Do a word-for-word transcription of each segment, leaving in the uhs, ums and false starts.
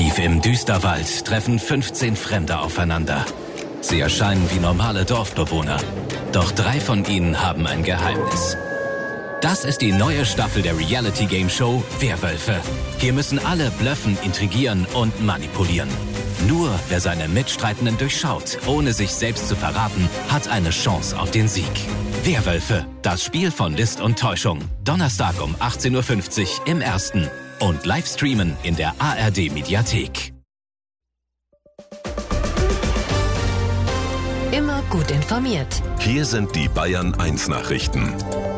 Tief im Düsterwald treffen fünfzehn Fremde aufeinander. Sie erscheinen wie normale Dorfbewohner. Doch drei von ihnen haben ein Geheimnis. Das ist die neue Staffel der Reality-Game-Show Werwölfe. Hier müssen alle bluffen, intrigieren und manipulieren. Nur wer seine Mitstreitenden durchschaut, ohne sich selbst zu verraten, hat eine Chance auf den Sieg. Werwölfe, das Spiel von List und Täuschung. Donnerstag um achtzehn Uhr fünfzig im Ersten. Und live streamen in der A R D-Mediathek. Immer gut informiert. Hier sind die Bayern eins Nachrichten.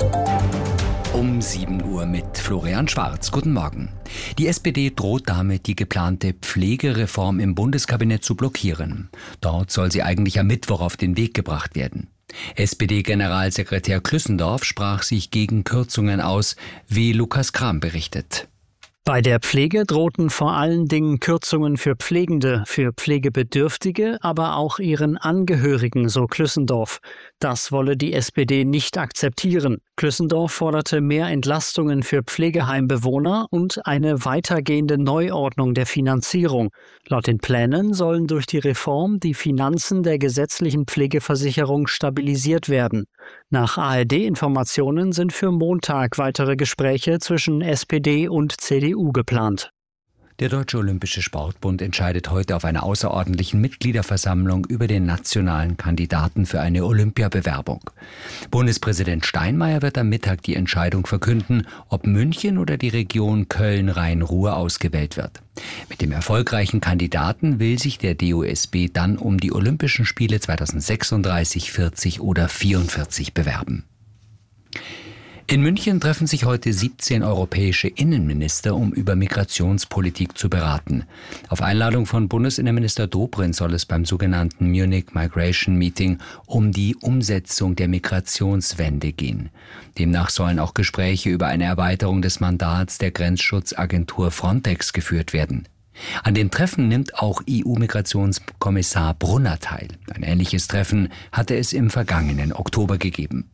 Um sieben Uhr mit Florian Schwarz. Guten Morgen. Die S P D droht damit, die geplante Pflegereform im Bundeskabinett zu blockieren. Dort soll sie eigentlich am Mittwoch auf den Weg gebracht werden. S P D-Generalsekretär Klüssendorf sprach sich gegen Kürzungen aus, wie Lukas Kram berichtet. Bei der Pflege drohten vor allen Dingen Kürzungen für Pflegende, für Pflegebedürftige, aber auch ihren Angehörigen, so Klüssendorf. Das wolle die S P D nicht akzeptieren. Klüssendorf forderte mehr Entlastungen für Pflegeheimbewohner und eine weitergehende Neuordnung der Finanzierung. Laut den Plänen sollen durch die Reform die Finanzen der gesetzlichen Pflegeversicherung stabilisiert werden. Nach A R D-Informationen sind für Montag weitere Gespräche zwischen S P D und C D U geplant. Der Deutsche Olympische Sportbund entscheidet heute auf einer außerordentlichen Mitgliederversammlung über den nationalen Kandidaten für eine Olympiabewerbung. Bundespräsident Steinmeier wird am Mittag die Entscheidung verkünden, ob München oder die Region Köln-Rhein-Ruhr ausgewählt wird. Mit dem erfolgreichen Kandidaten will sich der D O S B dann um die Olympischen Spiele zweitausendsechsunddreißig, vierzig oder vierundvierzig bewerben. In München treffen sich heute siebzehn europäische Innenminister, um über Migrationspolitik zu beraten. Auf Einladung von Bundesinnenminister Dobrindt soll es beim sogenannten Munich Migration Meeting um die Umsetzung der Migrationswende gehen. Demnach sollen auch Gespräche über eine Erweiterung des Mandats der Grenzschutzagentur Frontex geführt werden. An dem Treffen nimmt auch E U-Migrationskommissar Brunner teil. Ein ähnliches Treffen hatte es im vergangenen Oktober gegeben.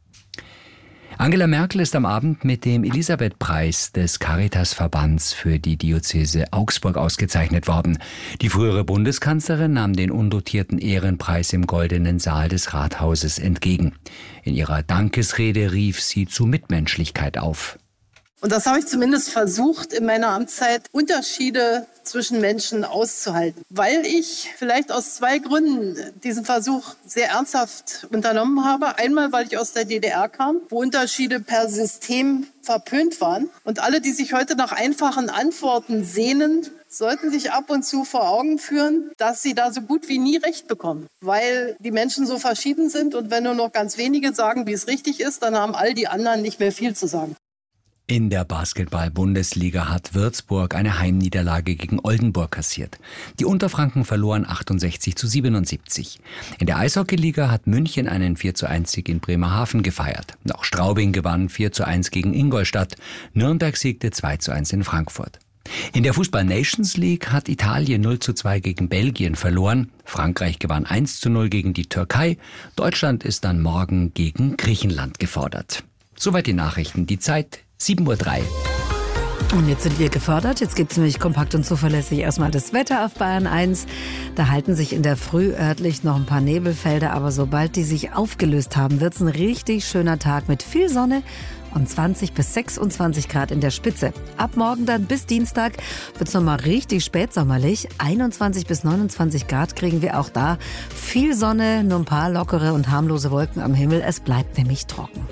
Angela Merkel ist am Abend mit dem Elisabeth-Preis des Caritas-Verbands für die Diözese Augsburg ausgezeichnet worden. Die frühere Bundeskanzlerin nahm den undotierten Ehrenpreis im Goldenen Saal des Rathauses entgegen. In ihrer Dankesrede rief sie zu Mitmenschlichkeit auf. Und das habe ich zumindest versucht, in meiner Amtszeit Unterschiede zwischen Menschen auszuhalten. Weil ich vielleicht aus zwei Gründen diesen Versuch sehr ernsthaft unternommen habe. Einmal, weil ich aus der D D R kam, wo Unterschiede per System verpönt waren. Und alle, die sich heute nach einfachen Antworten sehnen, sollten sich ab und zu vor Augen führen, dass sie da so gut wie nie recht bekommen. Weil die Menschen so verschieden sind und wenn nur noch ganz wenige sagen, wie es richtig ist, dann haben all die anderen nicht mehr viel zu sagen. In der Basketball-Bundesliga hat Würzburg eine Heimniederlage gegen Oldenburg kassiert. Die Unterfranken verloren achtundsechzig zu siebenundsiebzig. In der Eishockeyliga hat München einen vier zu eins Sieg in Bremerhaven gefeiert. Auch Straubing gewann vier zu eins gegen Ingolstadt. Nürnberg siegte zwei zu eins in Frankfurt. In der Fußball-Nations League hat Italien null zu zwei gegen Belgien verloren. Frankreich gewann eins zu null gegen die Türkei. Deutschland ist dann morgen gegen Griechenland gefordert. Soweit die Nachrichten. Die Zeit sieben Uhr drei. Und jetzt sind wir gefordert. Jetzt gibt es nämlich kompakt und zuverlässig erstmal das Wetter auf Bayern eins. Da halten sich in der Früh örtlich noch ein paar Nebelfelder. Aber sobald die sich aufgelöst haben, wird es ein richtig schöner Tag mit viel Sonne und zwanzig bis sechsundzwanzig Grad in der Spitze. Ab morgen dann bis Dienstag wird es nochmal richtig spätsommerlich. einundzwanzig bis neunundzwanzig Grad kriegen wir auch da. Viel Sonne, nur ein paar lockere und harmlose Wolken am Himmel. Es bleibt nämlich trocken.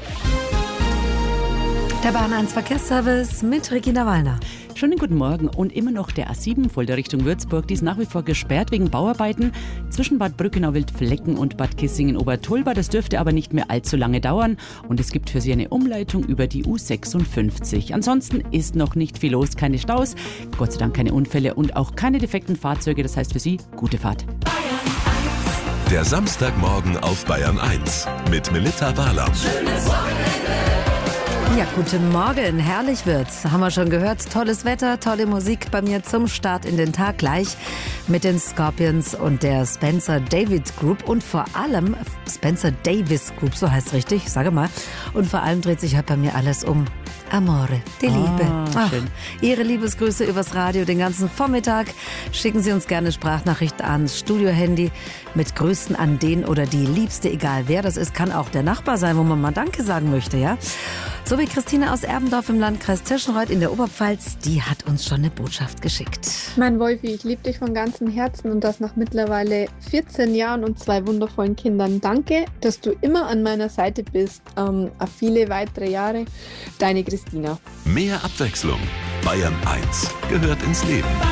Der Bayern eins Verkehrsservice mit Regina Wallner. Schönen guten Morgen. Und immer noch der A sieben Fulda Richtung Würzburg. Die ist nach wie vor gesperrt wegen Bauarbeiten zwischen Bad Brückenau-Wildflecken und Bad Kissingen-Obertulba. Das dürfte aber nicht mehr allzu lange dauern. Und es gibt für Sie eine Umleitung über die U sechsundfünfzig. Ansonsten ist noch nicht viel los. Keine Staus, Gott sei Dank keine Unfälle und auch keine defekten Fahrzeuge. Das heißt für Sie, gute Fahrt. Der Samstagmorgen auf Bayern eins mit Melitta Wahler. Schönes Wochenende. Ja, guten Morgen, herrlich wird's. Haben wir schon gehört, tolles Wetter, tolle Musik bei mir zum Start in den Tag gleich mit den Scorpions und der Spencer David Group und vor allem Spencer Davis Group, so heißt es richtig, sage mal. Und vor allem dreht sich halt bei mir alles um Amore, die Ah, Liebe. Ach, schön. Ihre Liebesgrüße übers Radio den ganzen Vormittag. Schicken Sie uns gerne Sprachnachricht ans Studiohandy mit Grüßen an den oder die Liebste, egal wer das ist. Kann auch der Nachbar sein, wo man mal Danke sagen möchte, ja? So wie Christine aus Erbendorf im Landkreis Tirschenreuth in der Oberpfalz, die hat uns schon eine Botschaft geschickt. Mein Wolfi, ich liebe dich von ganzem Herzen und das nach mittlerweile vierzehn Jahren und zwei wundervollen Kindern. Danke, dass du immer an meiner Seite bist. Ähm, auf viele weitere Jahre. Deine Christina. Mehr Abwechslung. Bayern eins gehört ins Leben.